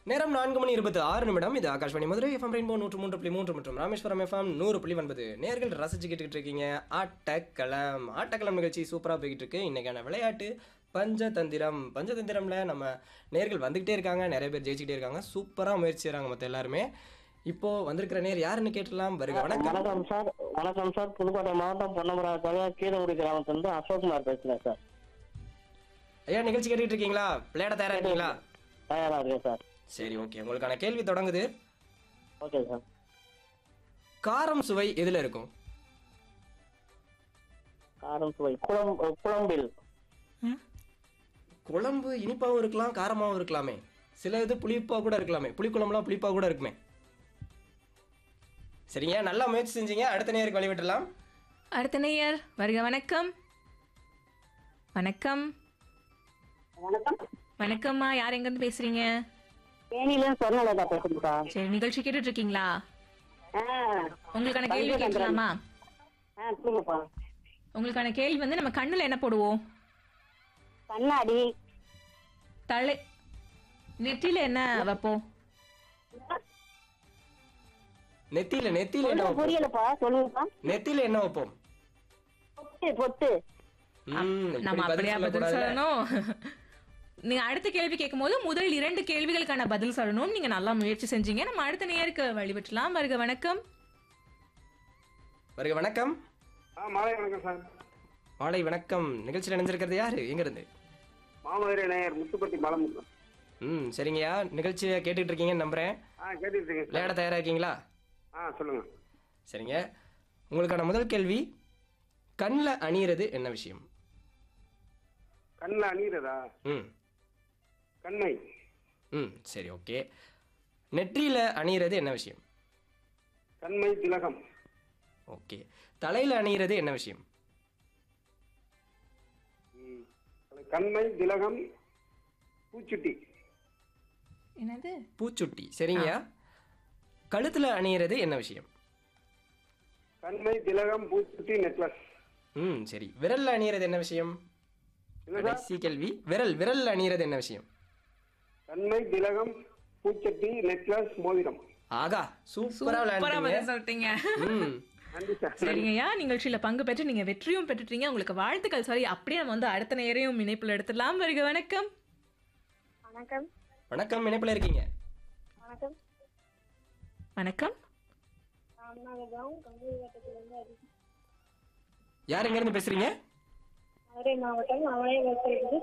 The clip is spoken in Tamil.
நேரம் 4:26 இது ஆகாஷ்வாணி மதுரை எஃப்எம் ரெயின்போ 103.3 மற்றும் ராமேஸ்வரம் எஃப்எம் 100.9 நேர்கள் ரசிச்சுக்கிட்டு இருக்கீங்க. ஆட்டக்களம் நிகழ்ச்சி சூப்பராக போய்கிட்டு இருக்கு. இன்னைக்கான விளையாட்டு பஞ்சதந்திரம்ல நம்ம நேர்கள் வந்துகிட்டே இருக்காங்க. நிறைய பேர் ஜெயிச்சுக்கிட்டே இருக்காங்க. சூப்பராக முயற்சி செய்கிறாங்க மற்ற எல்லாருமே. இப்போ வந்திருக்கிற நேர் யாருன்னு கேட்டலாம். வருக. வணக்கம். வணக்கம் சார். வணக்கம் சார். புதுக்கோட்டை மாவட்டம் பொன்னமராவதி கீரங்குடி கிராமத்திலிருந்து அசோக்குமார் பேசுறேன் சார். ஐயா, நிகழ்ச்சி கேட்டுக்கிட்டு இருக்கீங்களா? விளையாட தயாரா இருக்கீங்களா? தயாரா இருக்கேன் சார். சரி, ஓகே. உங்களுக்கான கேள்வி தொடங்குது. Okay sir. காரம் சுவை எதுல இருக்கும்? காரம் சுவை குழம்பில். குழம்பு இனிப்பாகவும் இருக்கலாம், காரமாகவும் இருக்கலாமே. சில இது புளிப்பாக கூட இருக்கலாமே. புளிக்குழம்புலாம் புளிப்பாக கூட இருக்குமே. சரிங்க, நல்லா முயற்சி செஞ்சீங்க. அடுத்த நேருக்கு வழிவிட்டலாம். அடுத்த நேயர் வருக. வணக்கம். வணக்கம். வணக்கம். வணக்கம்மா, யார் எங்கேருந்து பேசுறீங்க? தேனியில சொன்னலதா பேசுறேன்ப்பா. சரி, நிகழ்ச்சி கேட்டுட்டு இருக்கீங்களா? உங்களுக்கான கேள்வி கேட்கலாமா? சொல்லுங்கப்பா. உங்களுக்கான கேள்வி வந்து நம்ம கண்ணுல என்ன போடுவோம்? கண்ணாடி. தலை நெற்றியில என்ன வைப்போம்? நெத்தியில என்ன வைப்போம்? புரியலப்பா, சொல்லுங்கப்பா. நெத்தியில என்ன வைப்போம்? பொட்டு. நம்ம அப்படியே பதில் சொல்லணும். நீங்க அடுத்த கேள்வி கேட்கும் போது முதல் 2 கேள்விகளுக்கான பதில் சொல்லணும். நீங்க நல்லா முயற்சி செஞ்சீங்க. நம்ம அடுத்த நேருக்கு வழிவிட்டலாம். வருக. வணக்கம். வருக. வணக்கம். மாலை வணக்கம் சார். மாலை வணக்கம். நிகழ்ச்சியில் இணைஞ்சிருக்கிறது யாரு? எங்க இருந்து? மாமதுரை நேயர் முத்துப்பட்டி மலமுத்து. சரிங்கய்யா, நிகழ்ச்சியை கேட்டுட்டு இருக்கீங்கன்னு நம்புறேன். கேட்டுட்டு இருக்கேன். விளையாட தயாரா இருக்கீங்களா? சொல்லுங்க. சரிங்க, உங்களுக்கான முதல் கேள்வி, கண்ணில் அணியிறது என்ன விஷயம்? கண்ணில் அணிகிறதா? கண்மை. சரி, ஓகே. நெற்றியில அணியிறது என்ன விஷயம்? கண்மை திலகம். ஓகே. தலையில அணியிறது என்ன விஷயம்? கண்மை திலகம் பூச்சுட்டி. என்னது? பூச்சுட்டி. சரிங்கய்யா. கழுத்துல அணியிறது என்ன விஷயம்? கண்மை திலகம் பூச்சுட்டி நெக்லஸ். சரி. விரல்ல அணியிறது என்ன விஷயம்? கடைசி கேள்வி. விரல்ல அணியிறது என்ன விஷயம்? கண்மை திலகம் பூச்சட்டி நெக்லஸ் மோதிரம். ஆகா, சூப்பரா சொல்லிட்டீங்க. நன்றி சார். சரிங்கய்யா, நிகழ்ச்சியில பங்கு பெற்று நீங்க வெற்றியும் பெற்றுட்டீங்க. உங்களுக்கு வாழ்த்துக்கள். சரி, அப்படியே நம்ம வந்து அடுத்த நேரையும் இணைப்புல எடுத்துடலாம். வருக. வணக்கம். வணக்கம். வணக்கம். இணைப்புல இருக்கீங்க. வணக்கம். வணக்கம். யார் எங்க இருந்து பேசுறீங்க? மதுரை மாவட்டம்